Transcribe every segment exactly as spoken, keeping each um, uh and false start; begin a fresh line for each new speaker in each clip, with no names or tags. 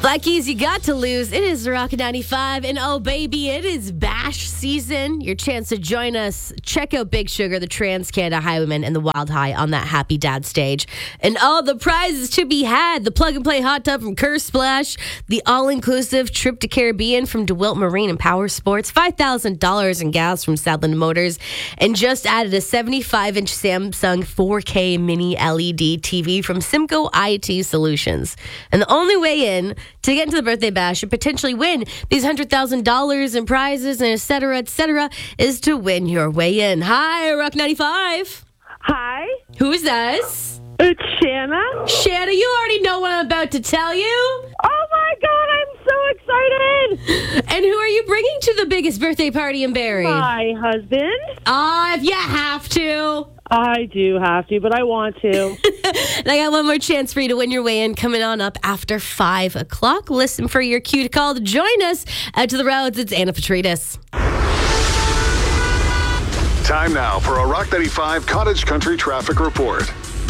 Black Keys, you got to lose. It is Rock ninety-five, and oh, baby, it is bash season. Your chance to join us. Check out Big Sugar, the Trans Canada Highwaymen, and the Wild High on that Happy Dad stage. And all the prizes to be had. The plug-and-play hot tub from Curse Splash, the all-inclusive trip to Caribbean from DeWilt Marine and Power Sports, five thousand dollars in gas from Sadland Motors, and just added a seventy-five inch Samsung four K mini L E D T V from Simco I T Solutions. And the only way in to get into the birthday bash and potentially win these one hundred thousand dollars in prizes and et cetera, et cetera, is to win your way in. Hi, Rock ninety-five.
Hi.
Who is this?
It's Shanna.
Shanna, you already know what I'm about to tell you.
Oh my God, I'm so excited.
And who are you bringing to the biggest birthday party in Barrie?
My husband.
Ah, uh, if you have to.
I do have to, but I want to.
And I got one more chance for you to win your way in coming on up after five o'clock. Listen for your cue to call to join us. Out to the roads, it's Anna Petridis.
Time now for a Rock ninety-five Cottage Country traffic report.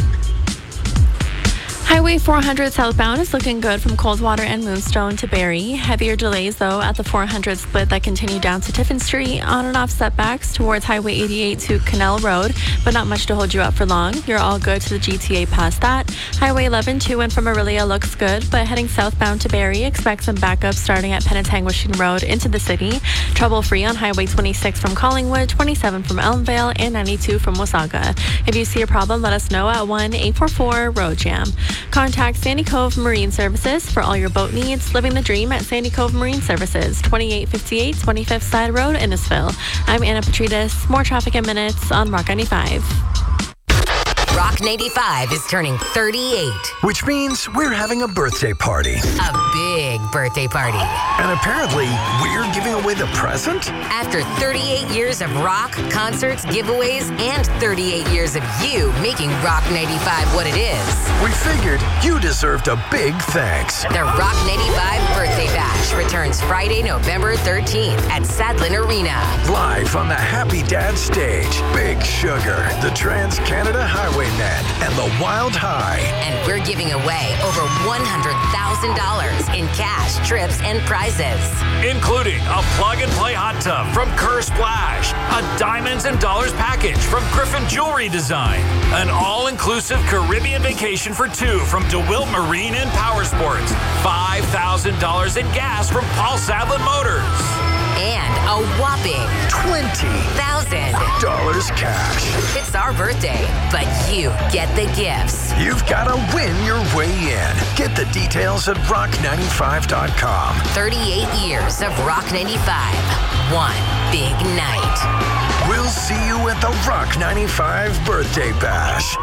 Highway four hundred southbound is looking good from Coldwater and Moonstone to Barrie. Heavier delays, though, at the four hundred split that continue down to Tiffin Street. On and off setbacks towards Highway eighty-eight to Canal Road, but not much to hold you up for long. You're all good to the G T A past that. Highway eleven to and from Aurelia looks good, but heading southbound to Barrie, expect some backups starting at Penetanguishene Road into the city. Trouble-free on Highway twenty-six from Collingwood, twenty-seven from Elmvale, and ninety-two from Wasaga. If you see a problem, let us know at one eight four four road jam. Contact Sandy Cove Marine Services for all your boat needs. Living the dream at Sandy Cove Marine Services, twenty-eight fifty-eight twenty-fifth Side Road, Innisfil. I'm Anna Petridis. More traffic in minutes on Rock ninety-five.
Rock ninety-five is turning thirty-eight.
Which means we're having a birthday party.
A big birthday party.
And apparently, we're giving away the present?
After thirty-eight years of rock, concerts, giveaways, and thirty-eight years of you making Rock ninety-five what it is,
we figured you deserved a big thanks.
The Rock ninety-five Birthday Bash returns Friday, November thirteenth at Sadland Arena.
Live on the Happy Dad stage, Big Sugar, the Trans Canada Highwaymen, and the Wild High.
And we're giving away over one hundred thousand dollars in cash, trips, and prizes.
Including a plug-and-play hot tub from Curse Splash, a Diamonds and Dollars package from Griffin Jewelry Design, an all-inclusive Caribbean vacation for two from DeWilt Marine and Power Sports, five thousand dollars in gas from Paul Sadland Motors,
and a whopping
twenty
thousand
dollars cash.
It's our birthday, but you get the gifts.
You've got to win your way in. Get the details at rock ninety-five dot com.
thirty-eight years of Rock ninety-five. One big night.
We'll see you at the Rock ninety-five Birthday Bash.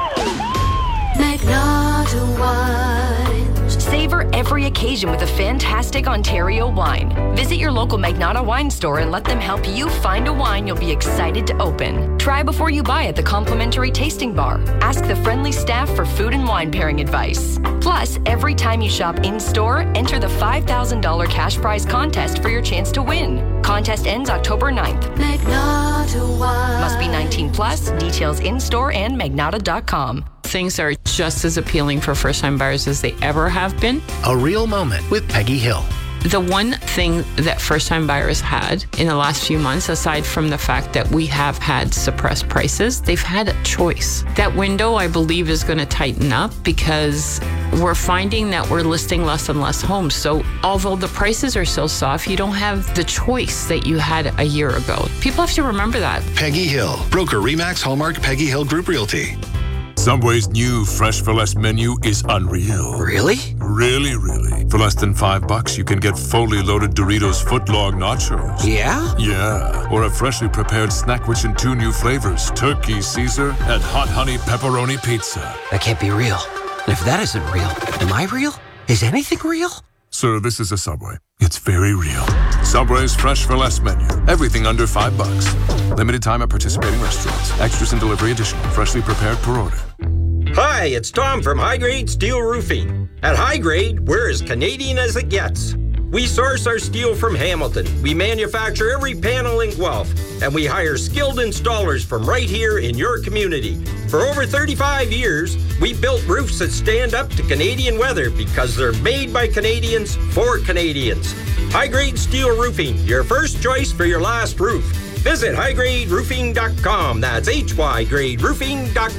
Magnata Wines. Savor every occasion with a fantastic Ontario wine. Visit your local Magnata wine store and let them help you find a wine you'll be excited to open. Try before you buy at the complimentary tasting bar. Ask the friendly staff for food and wine pairing advice. Plus, every time you shop in-store, enter the five thousand dollars cash prize contest for your chance to win. Contest ends October ninth.
Magnata Wine.
Must be nineteen plus. Details in-store and magnata dot com.
Things are just as appealing for first-time buyers as they ever have been.
A real moment with Peggy Hill.
The one thing that first-time buyers had in the last few months, aside from the fact that we have had suppressed prices, they've had a choice. That window, I believe, is going to tighten up because we're finding that we're listing less and less homes. So although the prices are still soft, you don't have the choice that you had a year ago. People have to remember that.
Peggy Hill, broker Remax Hallmark Peggy Hill Group Realty.
Subway's new Fresh for Less menu is unreal.
Really?
Really, really. For less than five bucks, you can get fully loaded Doritos footlong nachos.
Yeah?
Yeah. Or a freshly prepared snack rich in two new flavors, Turkey Caesar and Hot Honey Pepperoni Pizza.
That can't be real. And if that isn't real, am I real? Is anything real?
Sir, this is a Subway. It's very real. Subway's Fresh for Less menu. Everything under five bucks. Limited time at participating restaurants. Extras and delivery additional. Freshly prepared per order.
Hi, it's Tom from High Grade Steel Roofing. At High Grade, we're as Canadian as it gets. We source our steel from Hamilton. We manufacture every panel in Guelph. And we hire skilled installers from right here in your community. For over thirty-five years, we built roofs that stand up to Canadian weather because they're made by Canadians for Canadians. High-grade steel roofing, your first choice for your last roof. Visit high grade roofing dot com. That's H Y grade roofing dot com.